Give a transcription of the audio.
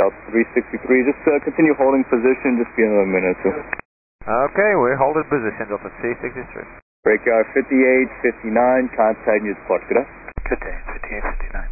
Delta 363. Just continue holding position, just be another minute or two. Okay, we're holding position, Delta 363. Breakyard 58, 59, contact news support. Good day. 58, 58, 59.